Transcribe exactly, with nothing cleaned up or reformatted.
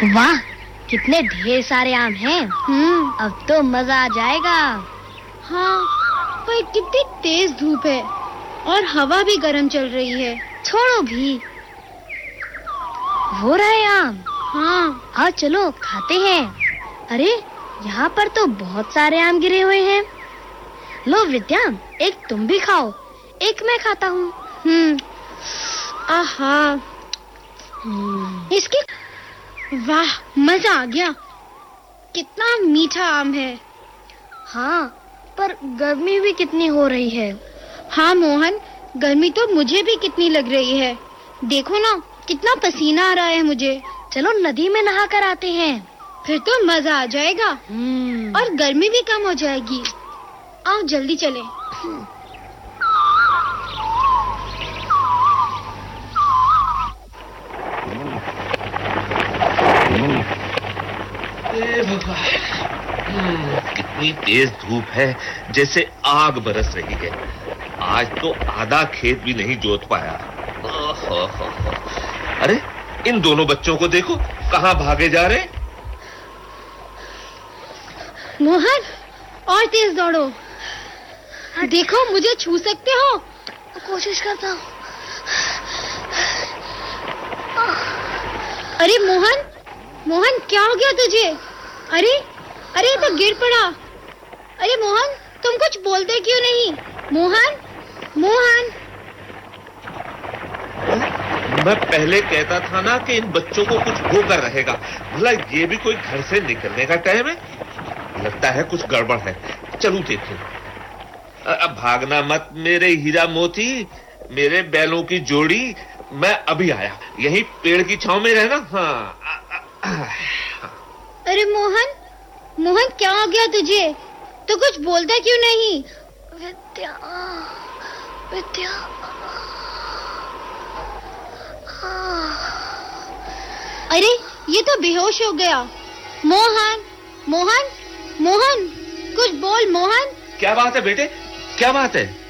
वाह, कितने ढेर सारे आम हैं। हम्म अब तो मजा आ जाएगा। हाँ, पर कितनी तेज धूप है और हवा भी गर्म चल रही है। छोड़ो भी, हो रहे आम। हाँ, आओ चलो खाते हैं। अरे, यहाँ पर तो बहुत सारे आम गिरे हुए हैं। लो विद्या, एक तुम भी खाओ, एक मैं खाता हूँ। हम्म आहा, हम्म, इसकी वाह, मजा आ गया। कितना मीठा आम है। हाँ, पर गर्मी भी कितनी हो रही है। हाँ मोहन, गर्मी तो मुझे भी कितनी लग रही है। देखो ना, कितना पसीना आ रहा है मुझे। चलो नदी में नहा कर आते हैं। फिर तो मजा आ जाएगा हम्म, और गर्मी भी कम हो जाएगी। आओ जल्दी चलें। कितनी तेज धूप है, जैसे आग बरस रही है। आज तो आधा खेत भी नहीं जोत पाया। अरे, इन दोनों बच्चों को देखो, कहाँ भागे जा रहे। मोहन, और तेज दौड़ो। देखो, मुझे छू सकते हो। कोशिश करता हूँ। अरे मोहन, मोहन क्या हो गया तुझे? अरे अरे तो गिर पड़ा। अरे मोहन, तुम कुछ बोलते क्यों नहीं? मोहन, मोहन। मैं पहले कहता था ना कि इन बच्चों को कुछ होकर रहेगा। भला ये भी कोई घर से निकलने का टाइम है? लगता है कुछ गड़बड़ है। चलो देखें। अब भागना मत मेरे हीरा मोती, मेरे बैलों की जोड़ी। मैं अभी आया, यहीं पेड़ की छांव में रहना। हाँ। अरे मोहन, मोहन क्या हो गया तुझे? तो कुछ बोलता क्यों नहीं? विद्या, विद्या। अरे ये तो बेहोश हो गया। मोहन, मोहन, मोहन, कुछ बोल मोहन। क्या बात है बेटे, क्या बात है?